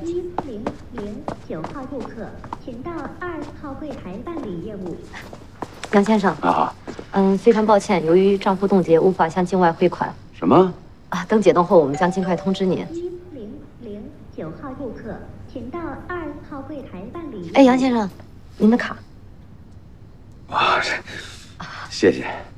1009号顾客，请到2号柜台办理业务。 杨先生啊， 非常抱歉，由于账户冻结，无法向境外汇款。 什么？ 啊，等解冻后，我们将尽快通知您。 1009号顾客，请到2号柜台办理。 哎，杨先生，您的卡。 啊，谢谢。